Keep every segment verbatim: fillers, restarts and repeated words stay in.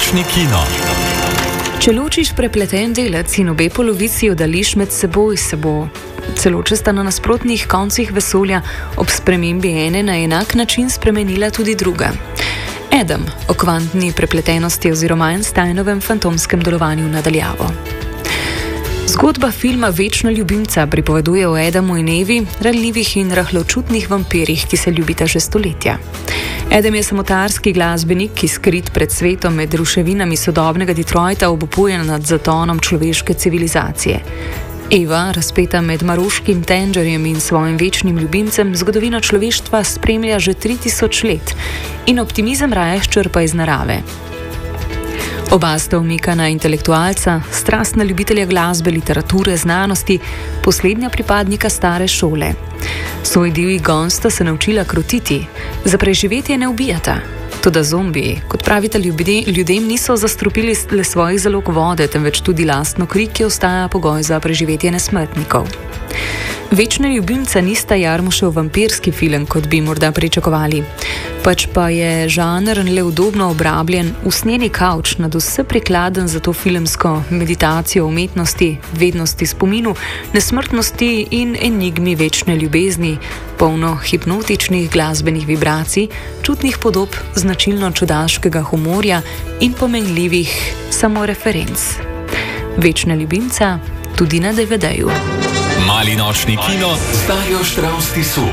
nočni kino. Če ločiš prepleten delec in obe polovici oddališ med seboj, se bo, celo če sta na nasprotnih koncih vesolja, ob spremembi ene na enak način spremenila tudi druga. Adam o kvantni prepletenosti oziroma Einsteinovem fantomskem delovanju nadaljavo. Zgodba filma Večna ljubimca pripoveduje o Adamu in Evi, ranljivih in rahločutnih vampirjih, ki se ljubita že stoletja. Adam je samotarski glasbenik, ki skrit pred svetom med ruševinami sodobnega Detroita obupuje nad zatonom človeške civilizacije. Eva, razpeta med maroškim tengerjem in svojim večnim ljubimcem, zgodovino človeštva spremlja že tri tisoč let in optimizem raje črpa iz narave. Oba sta umikana intelektualca, strastna ljubitelja glasbe, literature, znanosti, poslednja pripadnika stare šole. Svoj divji gon sta se naučila krotiti, za preživetje ne ubijata. Toda zombiji, kot pravita ljudem, niso zastrupili le svojih zalog vode, temveč tudi lastno kri, ki ostaja pogoj za preživetje nesmrtnikov. Večna ljubimca nista Jarmušev vampirski film, kot bi morda pričakovali. Pač pa je žanr le udobno obrabljen, usnjeni kavč nad vse prikladen za to filmsko meditacijo umetnosti, vednosti spominu, nesmrtnosti in enigmi večne ljubezni, polno hipnotičnih glasbenih vibracij, čutnih podob, značilno čudaškega humorja in pomenljivih samoreferenc. Večna ljubimca tudi na de ve deju. Mali nočni kino z Darjo Štravs Tisu.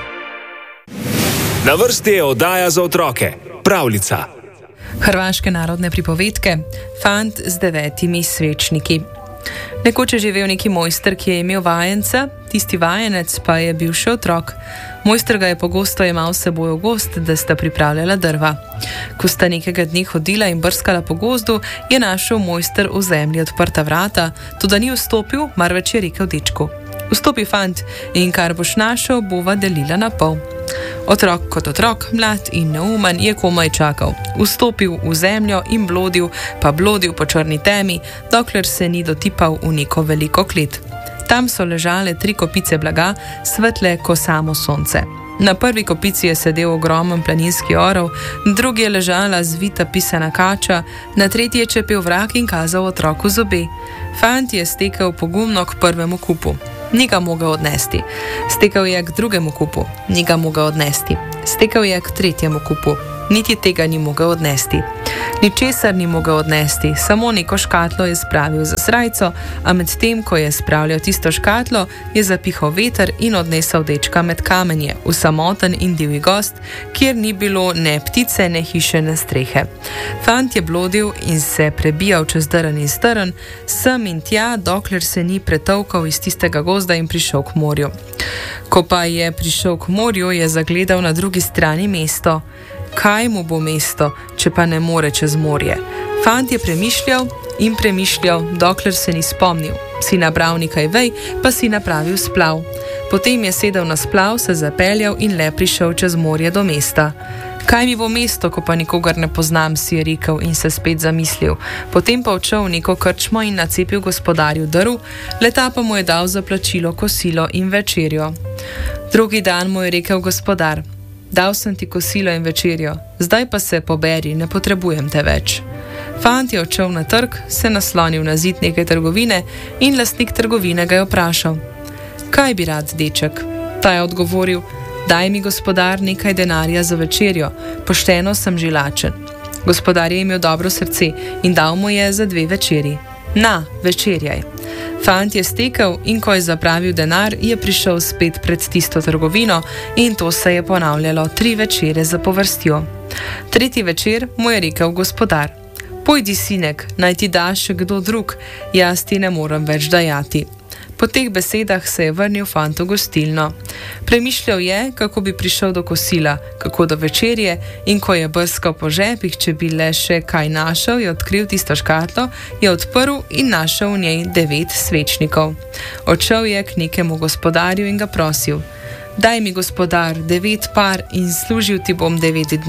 Na vrsti je oddaja za otroke, pravljica. Hrvaške narodne pripovedke, Fant z devetimi svečniki. Nekoč je živel neki mojster, ki je imel vajenca, tisti vajenec pa je bil še otrok. Mojster ga je pogosto jemal s seboj v gozd, da sta pripravljala drva. Ko sta nekega dne hodila in brskala po gozdu, je našel mojster v zemlji odprta vrata, toda ni vstopil, marveč je rekel dečku: "Vstopi, fant, in kar boš našel, bova delila na pol." Otrok kot otrok, mlad in neumen, je komaj čakal. Vstopil v zemljo in blodil, pa blodil po črni temi, dokler se ni dotipal v neko veliko klet. Tam so ležale tri kopice blaga, svetle ko samo sonce. Na prvi kopici je sedel ogromen planinski orel, na drugi je ležala zvita pisana kača, na tretji je čepel vrak in kazal otroku zobe. Fant je stekel pogumno k prvemu kupu. Ni ga mogel odnesti. Stekel je k drugemu kupu. Ni ga mogel odnesti. Stekel je k tretjemu kupu. Niti tega ni mogel odnesti. Ničesar ni mogel odnesti, samo neko škatlo je spravil za srajco, a med tem, ko je spravljal tisto škatlo, je zapihal veter in odnesel dečka med kamenje, v samoten in divji gost, kjer ni bilo ne ptice, ne hiše, ne strehe. Fant je blodil in se prebijal čez drn in strn, sem in tja, dokler se ni pretolkal iz tistega gozda in prišel k morju. Ko pa je prišel k morju, je zagledal na drugi strani mesto. Kaj mu bo mesto, če pa ne more čez morje? Fant je premišljal in premišljal, dokler se ni spomnil. Si nabral nekaj vej, pa si napravil splav. Potem je sedel na splav, se zapeljal in le prišel čez morje do mesta. Kaj mi bo mesto, ko pa nikogar ne poznam, si je rekel in se spet zamislil. Potem pa odšel v neko krčmo in nacepil gospodarju drv, leta pa mu je dal za plačilo kosilo in večerjo. Drugi dan mu je rekel gospodar: "Dal sem ti kosilo in večerjo, zdaj pa se poberi, ne potrebujem te več." Fant je odšel na trg, se naslonil na zid neke trgovine in lastnik trgovine ga je vprašal: "Kaj bi rad, deček?" Ta je odgovoril: "Daj mi, gospodar, nekaj denarja za večerjo, pošteno sem že lačen." Gospodar je imel dobro srce in dal mu je za dve večerji. "Na, večerjaj." Fant je stekel in ko je zapravil denar, je prišel spet pred tisto trgovino in to se je ponavljalo tri večere zapovrstjo. Tretji večer mu je rekel gospodar: "Pojdi, sinek, naj ti da še kdo drug, jaz ti ne morem več dajati." Po teh besedah se je vrnil fant v gostilno. Premišljal je, kako bi prišel do kosila, kako do večerje, in ko je brskal po žepih, če bi le še kaj našel, je odkril tisto škatlo, je odprl in našel v njej devet svečnikov. Odšel je k nekemu gospodarju in ga prosil: "Daj mi, gospodar, devet par in služil ti bom devet dni."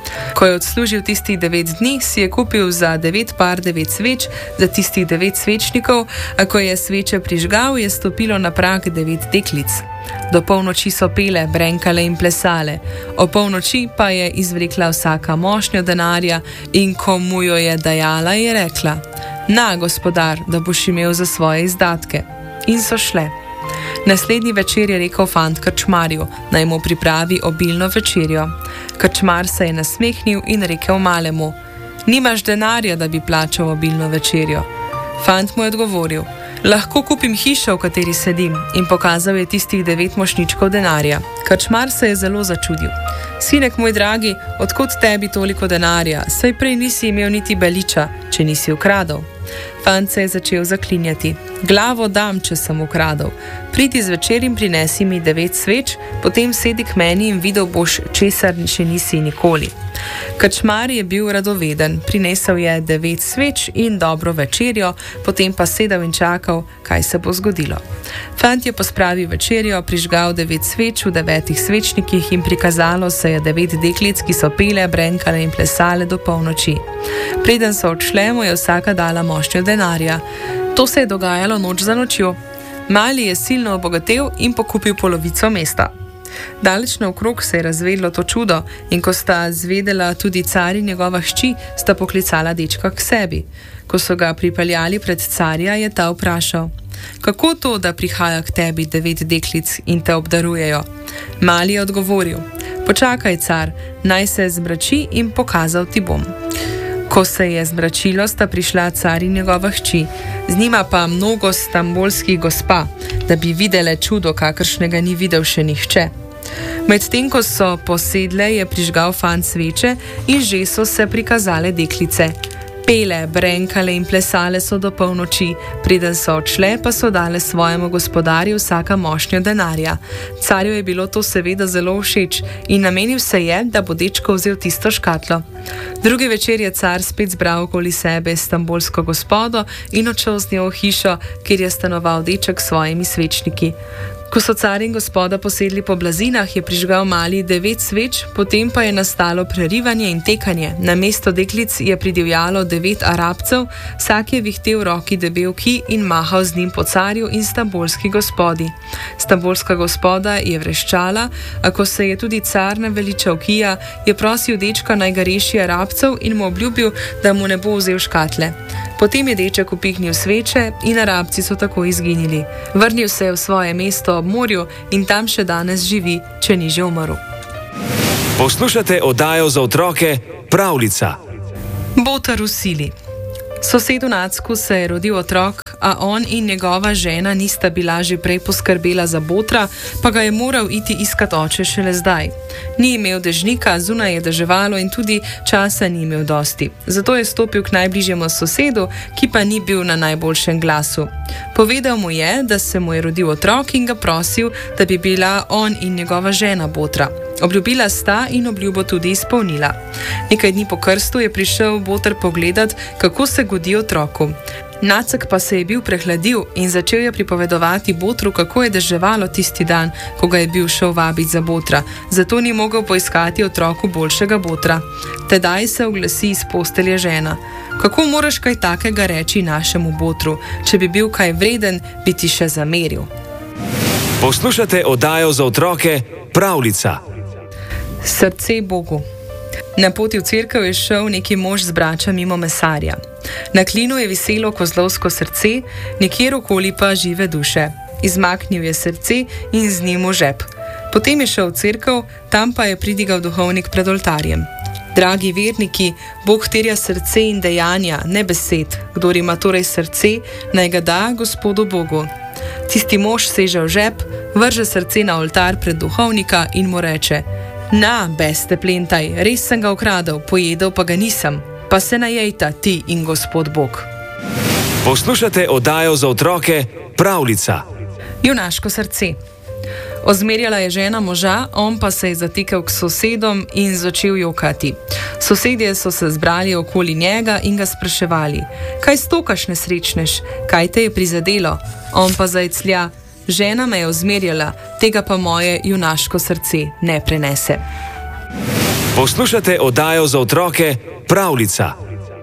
Ko je odslužil tistih devet dni, si je kupil za devet par devet sveč, za tistih devet svečnikov, a ko je sveče prižgal, je stopilo na prag devet deklic. Do polnoči so pele, brenkale in plesale, o polnoči pa je izvlekla vsaka mošnjo denarja in ko mu jo je dajala, je rekla: Na, gospodar, da boš imel za svoje izdatke. In so šle. Naslednji večer je rekel fant krčmarju, naj mu pripravi obilno večerjo. Krčmar se je nasmehnil in rekel malemu: Nimaš denarja, da bi plačal obilno večerjo. Fant mu je odgovoril: Lahko kupim hišo, v kateri sedim, in pokazal je tistih devet mošnjičkov denarja. Krčmar se je zelo začudil. Sinek moj dragi, odkot tebi toliko denarja, saj prej nisi imel niti beliča, če nisi ukradel. Fant se je začel zaklinjati: Glavo dam, če sem ukradel. Pridi zvečer in prinesi mi devet sveč, potem sedi k meni in videl boš, česar še nisi nikoli. Krčmar je bil radoveden, prinesel je devet sveč in dobro večerjo, potem pa sedel in čakal, kaj se bo zgodilo. Fant je pospravil večerjo, prižgal devet sveč v devetih svečnikih in prikazalo se je devet deklic, ki so pele, brenkale in plesale do polnoči. Preden so odšle, mu je vsaka dala mošnjo denarja. To se je dogajalo noč za nočjo. Mali je silno obogatel in pokupil polovico mesta. Daleč naokrog se je razvedlo to čudo in ko sta zvedela tudi car in njegova hči, sta poklicala dečka k sebi. Ko so ga pripeljali pred carja, je ta vprašal: Kako to, da prihaja k tebi devet deklic in te obdarujejo? Mali je odgovoril: Počakaj, car, naj se zmrači in pokazal ti bom. Ko se je zmračilo, sta prišla car in njegova hči, z njima pa mnogo stambolskih gospa, da bi videle čudo, kakršnega ni videl še nihče. Medtem ko so posedle, je prižgal fant sveče in že so se prikazale deklice. Pele, brenkale in plesale so do polnoči, preden so odšle, pa so dale svojemu gospodarju vsaka mošnjo denarja. Carju je bilo to seveda zelo všeč in namenil se je, da bo dečko vzel tisto škatlo. Drugi večer je car spet zbral okoli sebe stambolsko gospodo in odšel z njo v hišo, kjer je stanoval deček s svojimi svečniki. Ko so car in gospoda posedli po blazinah, je prižgal mali devet sveč, potem pa je nastalo prerivanje in tekanje. Na mesto deklic je pridivjalo devet Arabcev, vsak je vihtel v roki debel kij in mahal z njim po carju in stambolski gospodi. Stambolska gospoda je vreščala, a ko se je tudi car naveličal kija, je prosil dečka, naj ga reši Arabcev in mu obljubil, da mu ne bo vzel škatle. Potem je deček upihnil sveče in Arabci so tako izginili. Vrnil se je v svoje mesto ob morju in tam še danes živi, če ni že umrl. Poslušate oddajo za otroke Pravljica. Boter v sili. Sosedu Nacku se je rodil otrok, a on in njegova žena nista bila že prej poskrbela za botra, pa ga je moral iti iskat oče šele zdaj. Ni imel dežnika, zunaj je deževalo in tudi časa ni imel dosti. Zato je stopil k najbližjemu sosedu, ki pa ni bil na najboljšem glasu. Povedal mu je, da se mu je rodil otrok in ga prosil, da bi bila on in njegova žena botra. Obljubila sta in obljubo tudi izpolnila. Nekaj dni po krstu je prišel boter pogledat, kako se godi otroku. Nacek pa se je bil prehladil in začel je pripovedovati botru, kako je deževalo tisti dan, ko ga je bil šel vabiti za botra, zato ni mogel poiskati otroku boljšega botra. Tedaj se oglasi iz postelje žena: Kako moraš kaj takega reči našemu botru? Če bi bil kaj vreden, bi ti še zameril. Poslušate oddajo za otroke Pravljica. Srce Bogu. Na poti v cerkev je šel neki mož z brača mimo mesarja. Na klinu je viselo kozlovsko srce, nekjer okoli pa žive duše. Izmaknil je srce in z njim v žep. Potem je šel v cerkev, tam pa je pridigal duhovnik pred oltarjem. Dragi verniki, Bog terja srce in dejanja, ne besed. Kdor ima torej srce, naj ga da Gospodu Bogu. Tisti mož seže v žep, vrže srce na oltar pred duhovnika in mu reče: Na, beste plentaj, res sem ga ukradel, pojedel pa ga nisem. Pa se najejta ti in Gospod Bog. Poslušate oddajo za otroke Pravljica. Junaško srce. Ozmerjala je žena moža, on pa se je zatekel k sosedom in začel jokati. Sosedje so se zbrali okoli njega in ga spraševali: Kaj stokaš, nesrečnež, kaj te je prizadelo? On pa zajclja: Žena me je ozmerjala, tega pa moje junaško srce ne prenese. Poslušate oddajo za otroke Pravljica.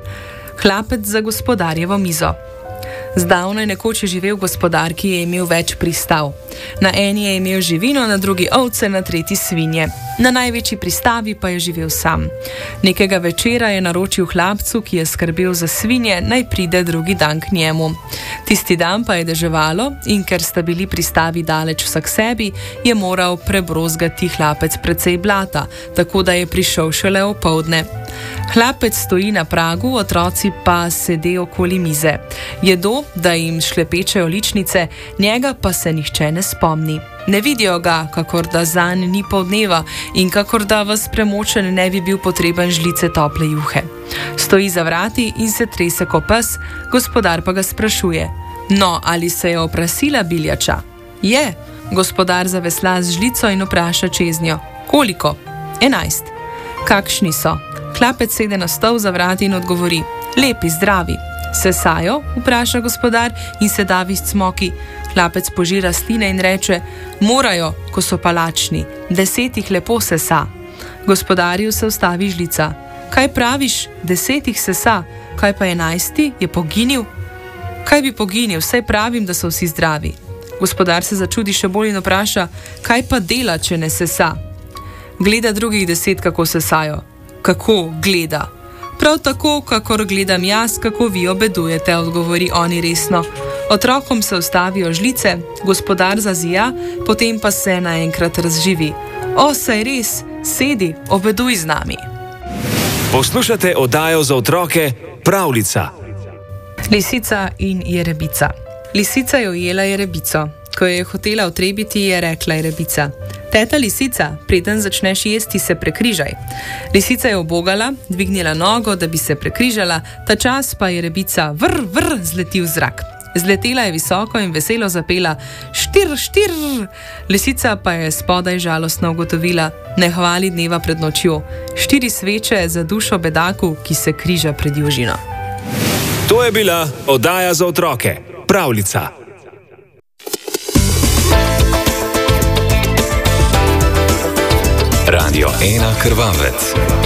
Hlapec za gospodarjevo mizo. Zdavnaj nekoč je živel gospodar, ki je imel več pristav. Na eni je imel živino, na drugi ovce, na tretji svinje. Na največji pristavi pa je živel sam. Nekega večera je naročil hlapcu, ki je skrbel za svinje, naj pride drugi dan k njemu. Tisti dan pa je deževalo in ker sta bili pristavi daleč vsak sebi, je moral prebrozgati hlapec precej blata, tako da je prišel šele opoldne. Hlapec stoji na pragu, otroci pa sedijo okoli mize. Jedo, da jim šlepečejo ličnice, njega pa se nihče ne spomni. Ne vidijo ga, kakor da zanj ni pol dneva in kakor da vas premočen ne bi bil potreben žlice tople juhe. Stoji za vrati in se trese ko pes, gospodar pa ga sprašuje: "No, ali se je oprasila biljača?" "Je." Gospodar zavesla z žlico in vpraša čeznjo: "Koliko?" "Enajst." "Kakšni so?" Hlapec sede na stol za vrati in odgovori: "Lepi, zdravi." "Sesajo?" vpraša gospodar in se davi s cmoki. Hlapec požira sline in reče: "Morajo, ko so pa lačni, deset jih lepo sesa." Gospodarju se ustavi žlica. "Kaj praviš, deset jih sesa, kaj pa enajsti, je poginil?" "Kaj bi poginil, saj pravim, da so vsi zdravi." Gospodar se začudi še bolj in vpraša: "Kaj pa dela, če ne sesa?" "Gleda drugih deset, kako sesajo." "Kako gleda?" "Prav tako, kakor gledam jaz, kako vi obedujete," odgovori oni resno. Otrokom se ustavijo žlice, gospodar zazija, potem pa se naenkrat razživi. "O, saj res, sedi, obeduj z nami." Poslušate oddajo za otroke Pravljica. Lisica in jerebica. Lisica je ujela jerebico. Ko je hotela otrebiti, je rekla jerebica: "Teta lisica, preden začneš jesti, se prekrižaj." Lisica je obogala, dvignila nogo, da bi se prekrižala, ta čas pa je jerebica vrr, vrr zleti v zrak. Zletela je visoko in veselo zapela: "Štir, štir!" Lisica pa je spodaj žalostno ugotovila: "Ne hvali dneva pred nočjo. Štiri sveče za dušo bedaku, ki se križa pred južino." To je bila oddaja za otroke Pravljica. Radio ena Krvavec.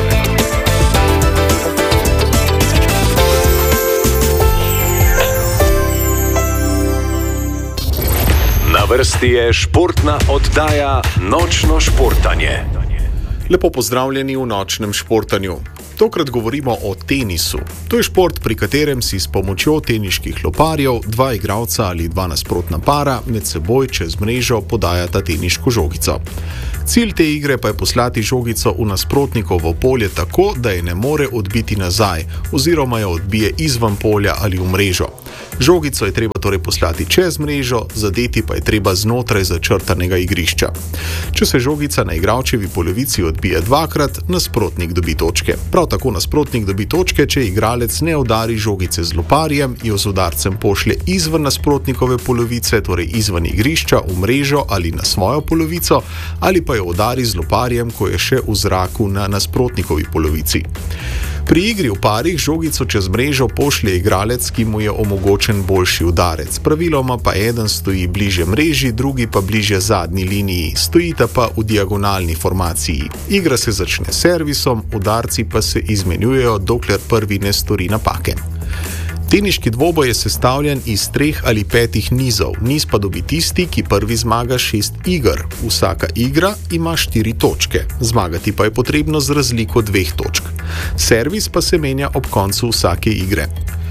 Na vrsti je športna oddaja Nočno športanje. Lepo pozdravljeni v Nočnem športanju. Tokrat govorimo o tenisu. To je šport, pri katerem si s pomočjo teniških loparjev dva igralca ali dva nasprotna para med seboj čez mrežo podajata teniško žogico. Cilj te igre pa je poslati žogico v nasprotnikovo polje tako, da je ne more odbiti nazaj oziroma jo odbije izven polja ali v mrežo. Žogico je treba torej poslati čez mrežo, zadeti pa je treba znotraj začrtanega igrišča. Če se žogica na igralčevi polovici odbije dvakrat, nasprotnik dobi točke. Prav tako nasprotnik dobi točke, če igralec ne udari žogice z loparjem, jo z udarcem pošlje izven nasprotnikove polovice, torej izven igrišča, v mrežo ali na svojo polovico, ali pa jo udari z loparjem, ko je še v zraku na nasprotnikovi polovici. Pri igri v parih žogico čez mrežo pošlje igralec, ki mu je omogočen boljši udarec. Praviloma pa eden stoji bliže mreži, drugi pa bliže zadnji liniji, stojita pa v diagonalni formaciji. Igra se začne s servisom, udarci pa se izmenjujejo, dokler prvi ne stori napake. Teniški dvoboj je sestavljen iz treh ali petih nizov, niz pa dobi tisti, ki prvi zmaga šest iger. Vsaka igra ima štiri točke, zmagati pa je potrebno z razliko dveh točk. Servis pa se menja ob koncu vsake igre.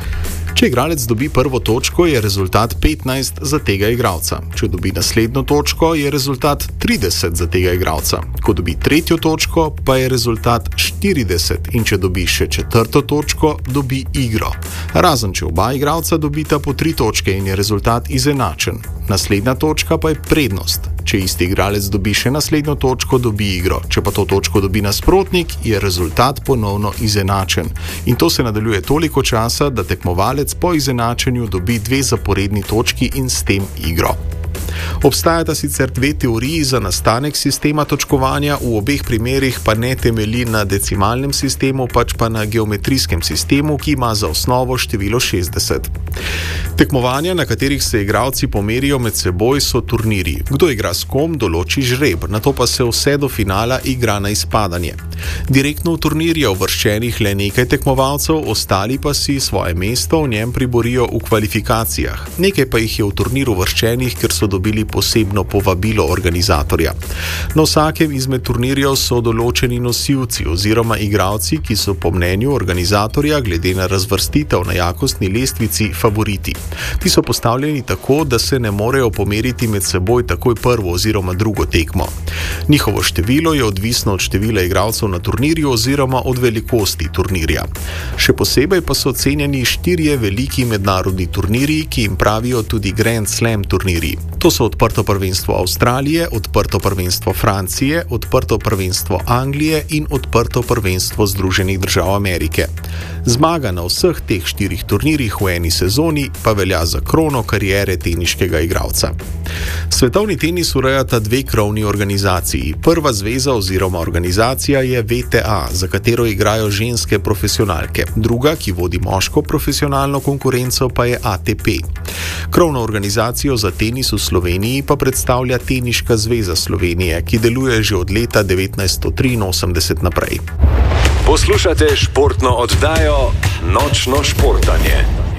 Če igralec dobi prvo točko, je rezultat petnajst za tega igralca. Če dobi naslednjo točko, je rezultat trideset za tega igralca. Ko dobi tretjo točko, pa je rezultat štirideset in če dobi še četrto točko, dobi igro. Razen če oba igralca dobita po tri točke in je rezultat izenačen. Naslednja točka pa je prednost. Če isti igralec dobi še naslednjo točko, dobi igro. Če pa to točko dobi nasprotnik, je rezultat ponovno izenačen. In to se nadaljuje toliko časa, da tekmovalec po izenačenju dobi dve zaporedni točki in s tem igro. Obstajata sicer dve teoriji za nastanek sistema točkovanja, v obeh primerih pa ne temelji na decimalnem sistemu, pač pa na geometrijskem sistemu, ki ima za osnovo število šestdeset. Tekmovanja, na katerih se igralci pomerijo med seboj, so turnirji. Kdo igra s kom, določi žreb, nato pa se vse do finala igra na izpadanje. Direktno v turnir je uvrščenih le nekaj tekmovalcev, ostali pa si svoje mesto v njem priborijo v kvalifikacijah. Nekaj pa jih je v turnir uvrščenih, ker so dobili posebno povabilo organizatorja. Na vsakem izmed turnirjev so določeni nosilci oziroma igralci, ki so po mnenju organizatorja glede na razvrstitev na jakostni lestvici favoriti. Ti so postavljeni tako, da se ne morejo pomeriti med seboj takoj prvo oziroma drugo tekmo. Njihovo število je odvisno od števila igralcev na turnirju oziroma od velikosti turnirja. Še posebej pa so ocenjeni štirje veliki mednarodni turnirji, ki jim pravijo tudi Grand Slam turnirji. To so odprto prvenstvo Avstralije, odprto prvenstvo Francije, odprto prvenstvo Anglije in odprto prvenstvo Združenih držav Amerike. Zmaga na vseh teh štirih turnirjih v eni sezoni pa velja za krono kariere teniškega igralca. Svetovni tenis urejata dve krovni organizaciji. Prva zveza oziroma organizacija je V T A, za katero igrajo ženske profesionalke. Druga, ki vodi moško profesionalno konkurenco, pa je A T P. Krovno organizacijo za tenis v Sloveniji pa predstavlja Teniška zveza Slovenije, ki deluje že od leta devetnajststo triinosemdeset naprej. Poslušate športno oddajo Nočno športanje.